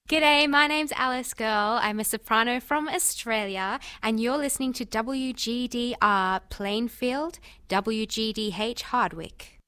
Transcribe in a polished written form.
G'day, my name's Alice Girl. I'm a soprano from Australia, and you're listening to WGDR Plainfield, WGDH Hardwick.